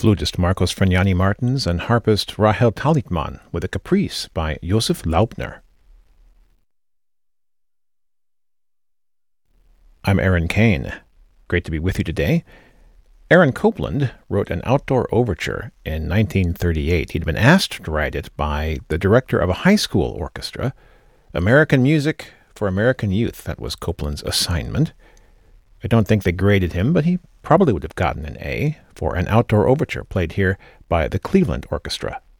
flutist Marcos Franiani Martins and harpist Rahel Talitman with a caprice by Josef Laubner. I'm Aaron Kane. Great to be with you today. Aaron Copland wrote an outdoor overture in 1938. He'd been asked to write it by the director of a high school orchestra. American music for American youth, that was Copland's assignment. I don't think they graded him, but he probably would have gotten an A for an outdoor overture played here by the Cleveland Orchestra.